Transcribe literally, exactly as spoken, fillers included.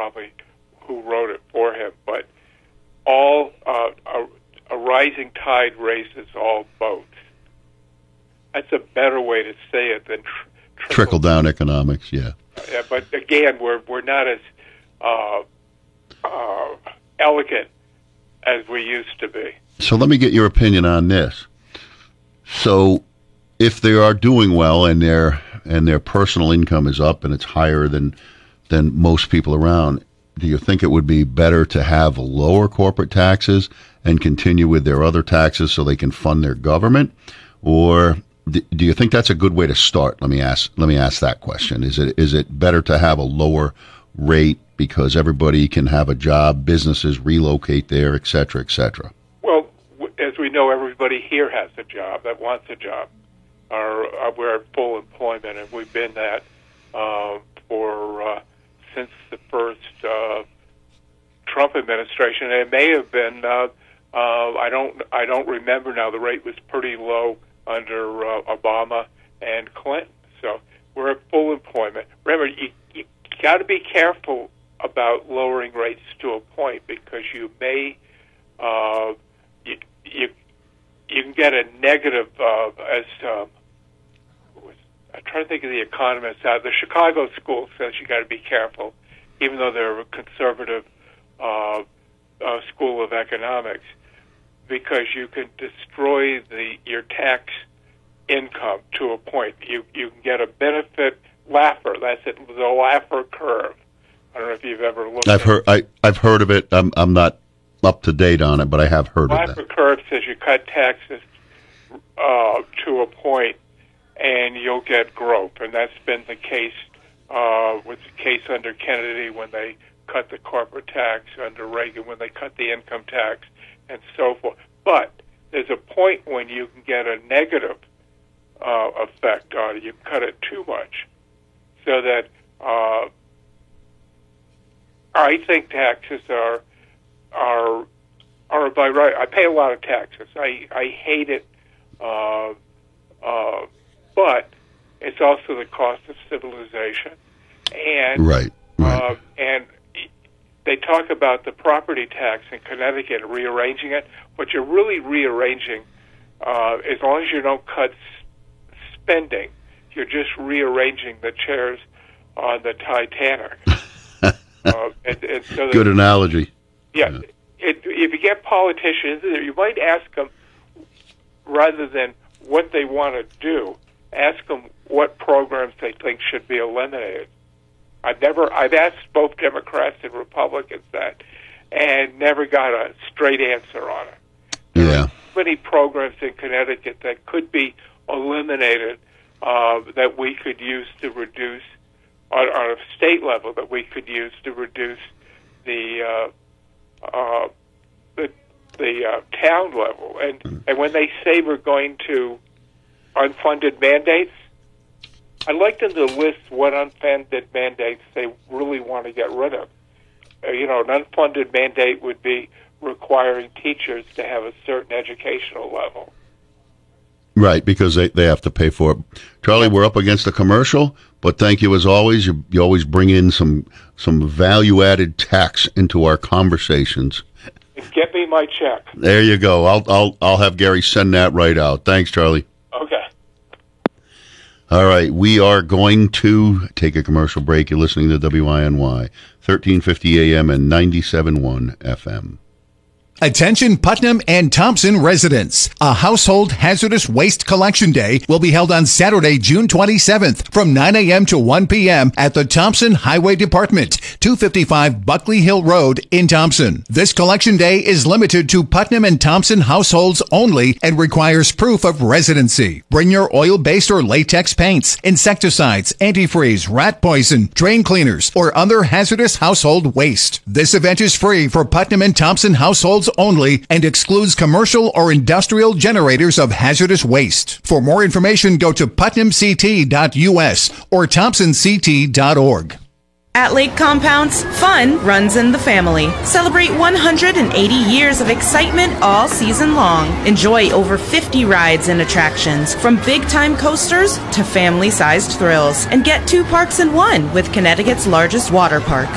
probably who wrote it for him, but all uh, a, a rising tide raises all boats. That's a better way to say it than tr- trickle, trickle down economics. Yeah. Yeah, but again, we're we're not as uh, uh, elegant as we used to be. So let me get your opinion on this. So, if they are doing well and their and their personal income is up and it's higher than than most people around, do you think it would be better to have lower corporate taxes and continue with their other taxes so they can fund their government, or do you think that's a good way to start? Let me ask. Let me ask that question. Is it is it better to have a lower rate because everybody can have a job, businesses relocate there, et cetera, et cetera? Well, as we know, everybody here has a job that wants a job. Our, uh, we're at full employment, and we've been that uh, for uh, since the first uh, Trump administration. And it may have been. Uh, uh, I don't. I don't remember now. The rate was pretty low under uh, Obama and Clinton. So we're at full employment. Remember, you, you got to be careful about lowering rates to a point because you may uh, you, you you can get a negative uh, as um, I'm trying to think of the economists out. The Chicago school says you got to be careful, even though they're a conservative uh, uh, school of economics, because you can destroy the your tax income to a point. You you can get a benefit Laffer. That's it. The Laffer curve. I don't know if you've ever looked. I've at heard. I I've heard of it. I'm I'm not up to date on it, but I have heard Laffer of that. Laffer curve says you cut taxes uh, to a point, and you'll get growth, and that's been the case. Uh, was the case under Kennedy when they cut the corporate tax, under Reagan when they cut the income tax, and so forth. But there's a point when you can get a negative uh, effect on it. You can cut it too much, so that uh, I think taxes are are are by right. I pay a lot of taxes. I I hate it, uh, uh, but it's also the cost of civilization, and right, right. Uh, and they talk about the property tax in Connecticut, rearranging it. What you're really rearranging, uh, as long as you don't cut s- spending, you're just rearranging the chairs on the Titanic. uh, and, and so that, Good analogy. Yeah. yeah. It, if you get politicians, you might ask them, rather than what they want to do, ask them what programs they think should be eliminated. I've never, I've asked both Democrats and Republicans that, and never got a straight answer on it. There yeah. are many programs in Connecticut that could be eliminated uh, that we could use to reduce, on, on a state level, that we could use to reduce the uh, uh, the, the uh, town level. And and when they say we're going to unfunded mandates, I'd like them to list what unfunded mandates they really want to get rid of. Uh, you know, an unfunded mandate would be requiring teachers to have a certain educational level. Right, because they, they have to pay for it. Charlie, we're up against a commercial, but thank you as always. You, you always bring in some some value-added tax into our conversations. Get me my check. There you go. I'll I'll I'll have Gary send that right out. Thanks, Charlie. Okay. All right, we are going to take a commercial break. You're listening to W I N Y, thirteen fifty A M and ninety-seven point one F M. Attention Putnam and Thompson residents. A household hazardous waste collection day will be held on Saturday, June twenty-seventh from nine a.m. to one p.m. at the Thompson Highway Department, two fifty-five Buckley Hill Road in Thompson. This collection day is limited to Putnam and Thompson households only and requires proof of residency. Bring your oil-based or latex paints, insecticides, antifreeze, rat poison, drain cleaners, or other hazardous household waste. This event is free for Putnam and Thompson households only and excludes commercial or industrial generators of hazardous waste. For more information, go to putnam c t dot u s or thompson c t dot org. At Lake Compounds, fun runs in the family. Celebrate one hundred eighty years of excitement all season long. Enjoy over fifty rides and attractions, from big-time coasters to family-sized thrills. And get two parks in one with Connecticut's largest water park.